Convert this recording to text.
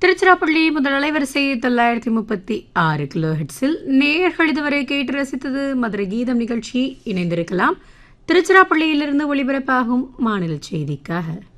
திருச்சிராப்பள்ளி முதல் அலைவரிசை 936 கிலோ ஹெட்ஸில் நேயர்கள் இதுவரை கேட்டு ரசித்தது மதுரை கீதம் நிகழ்ச்சி. இணைந்திருக்கலாம் திருச்சிராப்பள்ளியிலிருந்து ஒளிபரப்பாகும் மாநில செய்திக்காக.